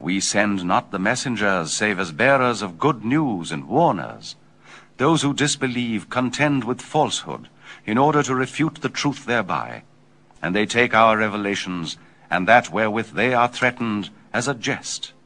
We send not the messengers, save as bearers of good news and warners. Those who disbelieve contend with falsehood, in order to refute the truth thereby. And they take our revelations, and that wherewith they are threatened, as a jest.